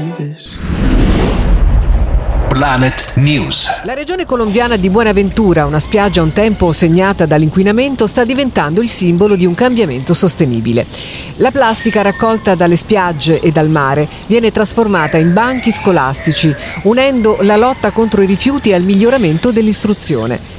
Planet News. La regione colombiana di Buenaventura, una spiaggia un tempo segnata dall'inquinamento, sta diventando il simbolo di un cambiamento sostenibile. La plastica raccolta dalle spiagge e dal mare viene trasformata in banchi scolastici, unendo la lotta contro i rifiuti al miglioramento dell'istruzione.